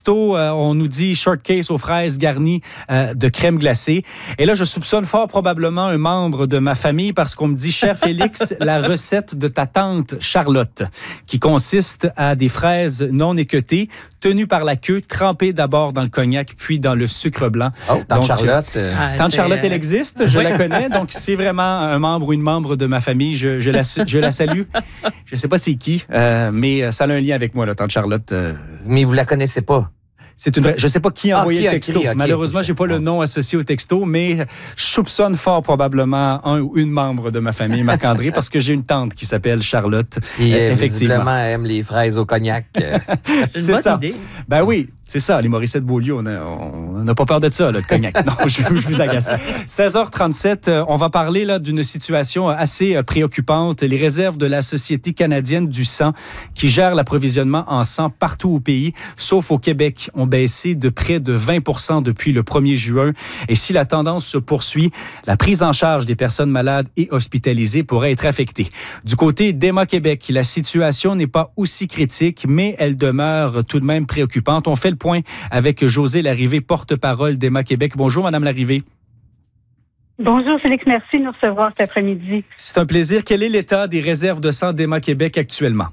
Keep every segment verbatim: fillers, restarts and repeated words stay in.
Euh, on nous dit shortcake aux fraises garnies euh, de crème glacée. Et là, je soupçonne fort probablement un membre de ma famille parce qu'on me dit, cher Félix, la recette de ta tante Charlotte, qui consiste à des fraises non équeutées, tenues par la queue, trempées d'abord dans le cognac, puis dans le sucre blanc. Oh, tante donc, Charlotte. Euh... Ah, tante Charlotte, elle existe, je la connais. Donc, c'est vraiment un membre ou une membre de ma famille. Je, je, la, je la salue. Je ne sais pas c'est qui, euh, mais ça a un lien avec moi, là, tante Charlotte. Euh... Mais vous la connaissez pas? C'est une vraie... Je ne sais pas qui a envoyé ah, qui le texto. écrit, okay, Malheureusement, je n'ai pas le nom associé au texto, mais je soupçonne fort probablement un ou une membre de ma famille, Marc-André, parce que j'ai une tante qui s'appelle Charlotte. Et euh, effectivement. Visiblement, elle aime les fraises au cognac. C'est ça. Idée. Ben oui. C'est ça, les Morissette Beaulieu, on n'a pas peur de ça, là, le cognac. Non, je, je vous agace. seize heures trente-sept, on va parler là, d'une situation assez préoccupante. Les réserves de la Société canadienne du sang, qui gère l'approvisionnement en sang partout au pays, sauf au Québec, ont baissé de près de vingt pour cent depuis le premier juin. Et si la tendance se poursuit, la prise en charge des personnes malades et hospitalisées pourrait être affectée. Du côté d'Emma Québec, la situation n'est pas aussi critique, mais elle demeure tout de même préoccupante. On fait le point avec Josée Larrivée, porte-parole d'Emma Québec. Bonjour, Madame Larrivée. Bonjour, Félix. Merci de nous recevoir cet après-midi. C'est un plaisir. Quel est l'état des réserves de sang d'Emma Québec actuellement?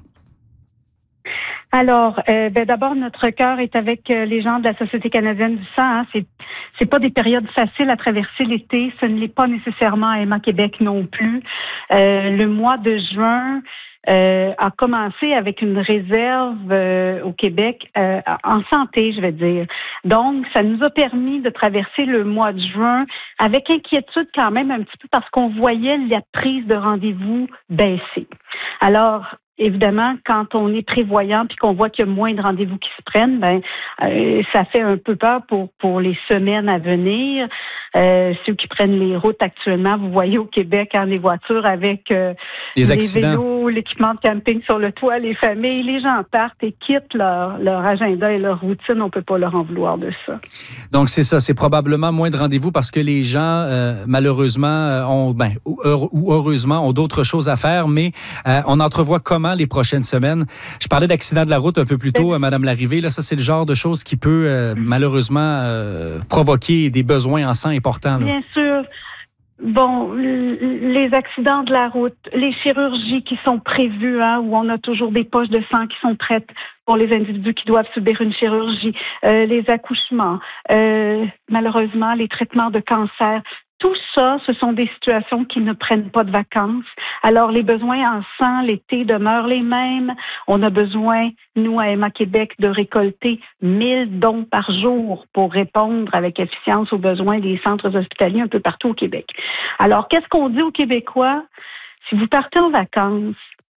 Alors, euh, ben d'abord, notre cœur est avec euh, les gens de la Société canadienne du sang. Hein. C'est, c'est pas des périodes faciles à traverser l'été. Ce ne l'est pas nécessairement à Emma Québec non plus. Euh, le mois de juin Euh, a commencé avec une réserve euh, au Québec euh, en santé, je vais dire. Donc, ça nous a permis de traverser le mois de juin avec inquiétude quand même un petit peu parce qu'on voyait la prise de rendez-vous baisser. Alors, évidemment, quand on est prévoyant puis qu'on voit qu'il y a moins de rendez-vous qui se prennent, ben euh, ça fait un peu peur pour pour les semaines à venir. Euh, ceux qui prennent les routes actuellement, vous voyez au Québec, hein, les voitures avec euh, les, les accidents. vélos, l'équipement de camping sur le toit, les familles, les gens partent et quittent leur, leur agenda et leur routine. On ne peut pas leur en vouloir de ça. Donc, c'est ça. C'est probablement moins de rendez-vous parce que les gens, euh, malheureusement, ont, ben, ou heureusement, ont d'autres choses à faire, mais euh, on entrevoit comment les prochaines semaines. Je parlais d'accident de la route un peu plus tôt, euh, Madame Larrivée. Là, ça, c'est le genre de choses qui peut euh, malheureusement euh, provoquer des besoins en sang importants. Là. Bien sûr. Bon, les accidents de la route, les chirurgies qui sont prévues, hein, où on a toujours des poches de sang qui sont prêtes pour les individus qui doivent subir une chirurgie, euh, les accouchements, euh, malheureusement, les traitements de cancer. Tout ça, ce sont des situations qui ne prennent pas de vacances. Alors, les besoins en sang, l'été, demeurent les mêmes. On a besoin, nous, à Emma Québec, de récolter mille dons par jour pour répondre avec efficience aux besoins des centres hospitaliers un peu partout au Québec. Alors, qu'est-ce qu'on dit aux Québécois? Si vous partez en vacances,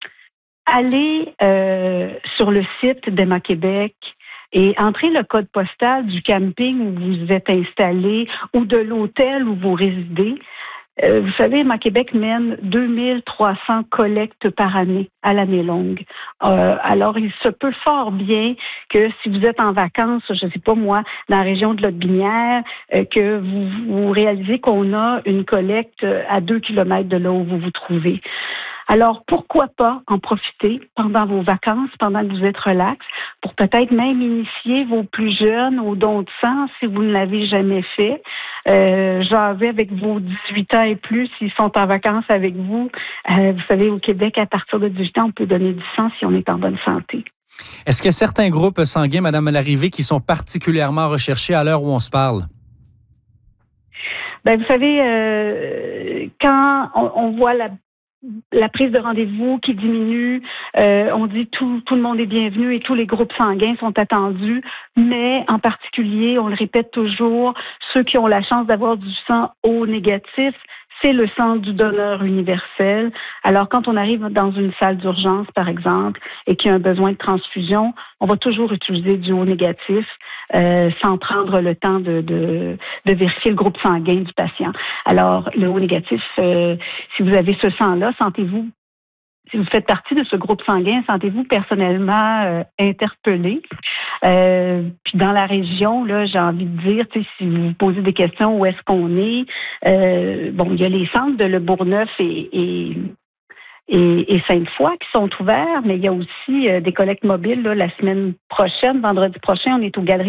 allez euh, sur le site d'Emma Québec et entrez le code postal du camping où vous êtes installé ou de l'hôtel où vous résidez. Euh, vous savez, Emma Québec mène deux mille trois cents collectes par année à l'année longue. Euh, alors, il se peut fort bien que si vous êtes en vacances, je ne sais pas moi, dans la région de l'Aude-Binière, euh, que vous, vous réalisez qu'on a une collecte à deux kilomètres de là où vous vous trouvez. Alors, pourquoi pas en profiter pendant vos vacances, pendant que vous êtes relax, pour peut-être même initier vos plus jeunes au don de sang si vous ne l'avez jamais fait. Euh, jaser avec vos dix-huit ans et plus s'ils sont en vacances avec vous. Euh, vous savez, au Québec, à partir de dix-huit ans, on peut donner du sang si on est en bonne santé. Est-ce qu'il y a certains groupes sanguins, Madame Larrivée, qui sont particulièrement recherchés à l'heure où on se parle? Ben, vous savez, euh, quand on, on voit la la prise de rendez-vous qui diminue, euh, on dit tout, tout le monde est bienvenu et tous les groupes sanguins sont attendus, mais en particulier, on le répète toujours, ceux qui ont la chance d'avoir du sang O négatif, c'est le sang du donneur universel. Alors, quand on arrive dans une salle d'urgence, par exemple, et qu'il y a un besoin de transfusion, on va toujours utiliser du O négatif euh, sans prendre le temps de, de, de vérifier le groupe sanguin du patient. Alors, le O négatif, euh, si vous avez ce sang-là, sentez-vous, si vous faites partie de ce groupe sanguin, sentez-vous personnellement euh, interpellé. Euh, puis dans la région, là, j'ai envie de dire, tu sais, si vous vous posez des questions, où est-ce qu'on est? Euh, bon, il y a les centres de Le Bourgneuf et, et, et, et Sainte-Foy qui sont ouverts, mais il y a aussi euh, des collectes mobiles. Là, la semaine prochaine, vendredi prochain, on est aux Galeries